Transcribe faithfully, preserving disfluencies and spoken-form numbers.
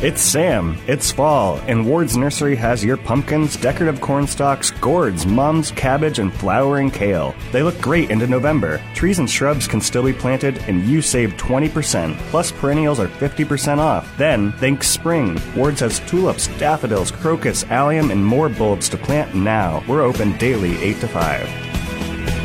It's Sam. It's fall, and Ward's Nursery has your pumpkins, decorative cornstalks, gourds, mums, cabbage, and flowering kale. They look great into November. Trees and shrubs can still be planted, and you save twenty percent. Plus, perennials are fifty percent off. Then, think spring. Ward's has tulips, daffodils, crocus, allium, and more bulbs to plant now. We're open daily eight to five.